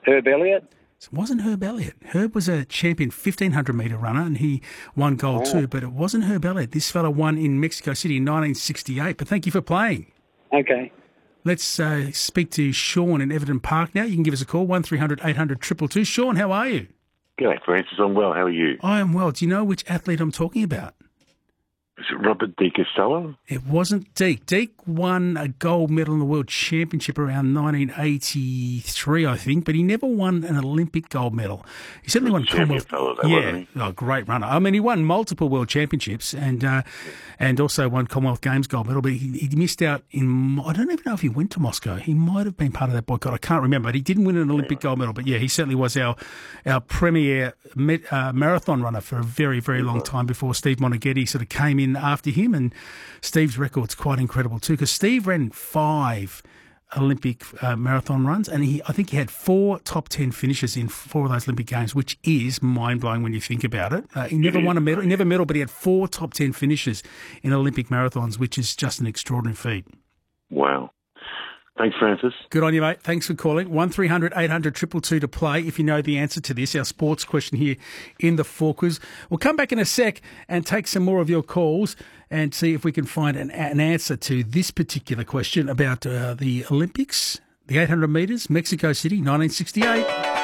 Herb Elliott? It wasn't Herb Elliott. Herb was a champion 1,500-metre runner, and he won gold too, but it wasn't Herb Elliott. This fella won in Mexico City in 1968, but thank you for playing. Okay. Let's speak to Sean in Everton Park now. You can give us a call, 1300 800 222. Sean, how are you? G'day, Francis. I'm well. How are you? I am well. Do you know which athlete I'm talking about? Is it Robert De Castella? It wasn't Deke. Deke won a gold medal in the World Championship around 1983, I think, but he never won an Olympic gold medal. He certainly won Commonwealth. Wasn't he? Great runner. I mean, he won multiple World Championships and also won Commonwealth Games gold medal, but he missed out in, I don't even know if he went to Moscow. He might have been part of that boycott. I can't remember, but he didn't win an Olympic gold medal. But yeah, he certainly was our premier marathon runner for a very, very long time before Steve Monaghetti sort of came in after him, and Steve's record's quite incredible too, because Steve ran 5 Olympic marathon runs, and I think he had 4 top 10 finishes in 4 of those Olympic Games, which is mind-blowing when you think about it. He never won a medal, but he had 4 top 10 finishes in Olympic marathons, which is just an extraordinary feat. Wow. Thanks, Francis. Good on you, mate. Thanks for calling. 1300 800 222 to play if you know the answer to this, our sports question here in the Four Quiz. We'll come back in a sec and take some more of your calls and see if we can find an answer to this particular question about the Olympics, the 800 metres, Mexico City, 1968.